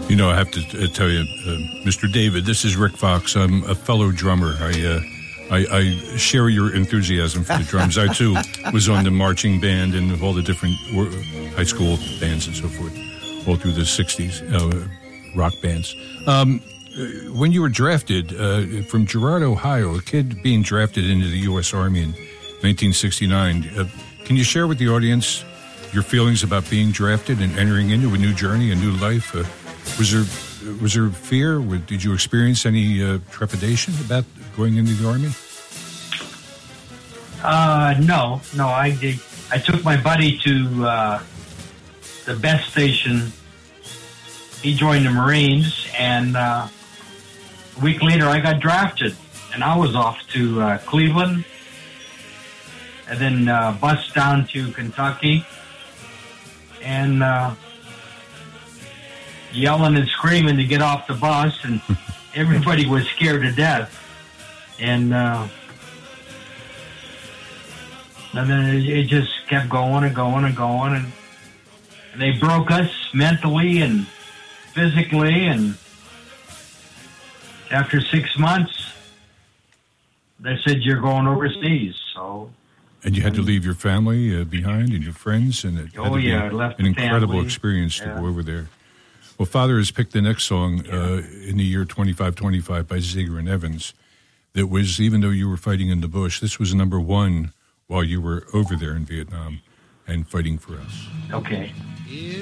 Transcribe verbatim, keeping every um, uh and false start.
You know, I have to uh, tell you, uh, Mister David, this is Rick Fox. I'm a fellow drummer. I, uh, I, I share your enthusiasm for the drums. I, too, was on the marching band and all the different high school bands and so forth, all through the sixties, uh, rock bands. Um, when you were drafted uh, from Girard, Ohio, a kid being drafted into the U S Army in nineteen sixty-nine, uh, can you share with the audience your feelings about being drafted and entering into a new journey, a new life? Uh, was there was there fear? Did you experience any uh, trepidation about going into the Army? Uh, no, no. I did. I took my buddy to uh, the best station. He joined the Marines, and uh, a week later I got drafted, and I was off to uh, Cleveland, and then uh, bused down to Kentucky, and uh, yelling and screaming to get off the bus, and everybody was scared to death, and uh, and then it, it just kept going and going and going, and, and they broke us mentally and physically, and after six months, they said, you're going overseas. So, and you had to leave your family uh, behind and your friends, and it oh had to yeah, be I left an the incredible family. experience to Yeah. go over there. Well, Father has picked the next song Yeah. uh, in the year twenty-five twenty-five by Ziegler and Evans. That was, even though you were fighting in the bush, this was number one while you were over there in Vietnam and fighting for us. Okay.